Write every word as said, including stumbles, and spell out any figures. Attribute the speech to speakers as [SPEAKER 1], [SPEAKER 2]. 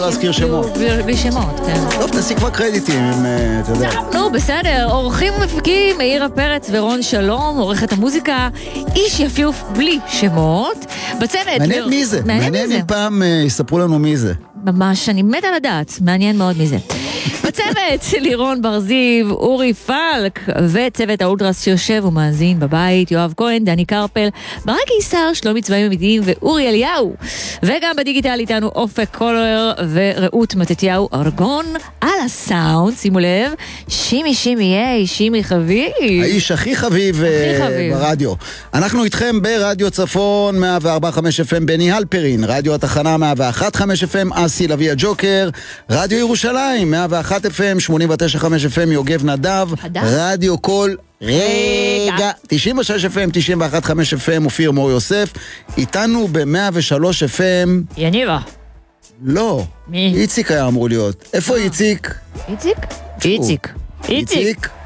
[SPEAKER 1] להזכיר שמות.
[SPEAKER 2] בלי שמות, כן.
[SPEAKER 1] טוב, תעשי כבר קרדיטים, אתה יודע.
[SPEAKER 2] נו, בסדר. עורכים ומפיקים, מאירה פרץ ורון שלום, עורכת המוזיקה, איש יפיוף בלי שמות. בצוות...
[SPEAKER 1] מעניין מי זה. מעניין אם פעם יספרו לנו מי זה.
[SPEAKER 2] ממש, אני מת על הדעת. מעניין מאוד מי זה. בצוות לירון ברזיב, אורי פלק, וצוות האולטרס שיושב ומאזין בבית, יואב כהן, דני קרפל, ברק גיסר, שלומי צבעים עמידים ואורי אליהו. וגם בדיגיטל איתנו אופק קולר ורעות מתתיהו ארגון על הסאונד, שימו לב, שימי שימי יי, שימי חביב.
[SPEAKER 1] האיש הכי חביב, הכי חביב. ברדיו. אנחנו איתכם ברדיו צפון, מאה וארבע נקודה חמש אף אם בני הלפרין, רדיו התחנה מאה ואחת נקודה חמש אף אם אסי לוי הג'וקר, רדיו ירושלים, מאה ואחת אף אם, שמונים ותשע נקודה חמש אף אם יוגב נדב, רדיו כל רגע, תשעים ושש אף אם, תשעים ואחת נקודה חמש אף אם אופיר מור יוסף, איתנו ב-מאה ושלוש אף אם
[SPEAKER 2] יניבה.
[SPEAKER 1] לא,
[SPEAKER 2] מי?
[SPEAKER 1] איציק היה אמור להיות. איפה איציק?
[SPEAKER 2] איציק? איציק.
[SPEAKER 1] איציק?